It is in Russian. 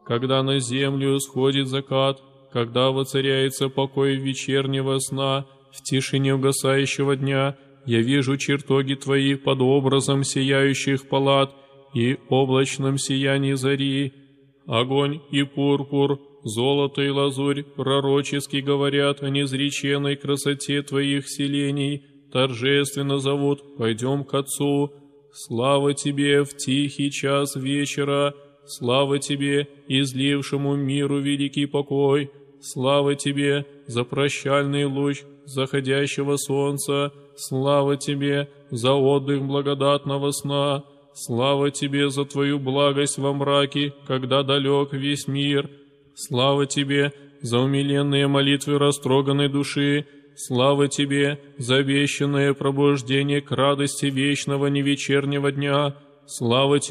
когда на землю сходит закат, когда воцаряется покой вечернего сна, в тишине угасающего дня, я вижу чертоги Твои под образом сияющих палат и облачном сиянии зари. Огонь и пурпур, золото и лазурь пророчески говорят о неизреченной красоте Твоих селений, торжественно зовут: «Пойдем к Отцу». Слава Тебе в тихий час вечера, слава Тебе, излившему миру великий покой, слава Тебе за прощальный луч заходящего солнца, слава Тебе за отдых благодатного сна, слава Тебе за Твою благость во мраке, когда далек весь мир, слава Тебе за умиленные молитвы растроганной души, слава Тебе за обещанное пробуждение к радости вечного невечернего дня, слава Тебе